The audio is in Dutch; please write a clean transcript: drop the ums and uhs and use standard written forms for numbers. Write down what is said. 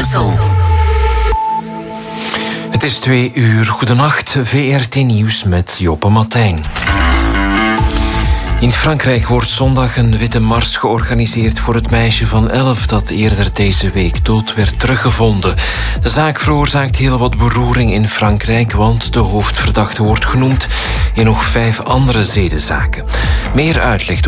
Brussel. Het is 2 uur. Goedenacht, VRT Nieuws met Joppe Martijn. In Frankrijk wordt zondag een witte mars georganiseerd voor het meisje van 11 dat eerder deze week dood werd teruggevonden. De zaak veroorzaakt heel wat beroering in Frankrijk, want de hoofdverdachte wordt genoemd in nog 5 andere zedenzaken. Meer uitleg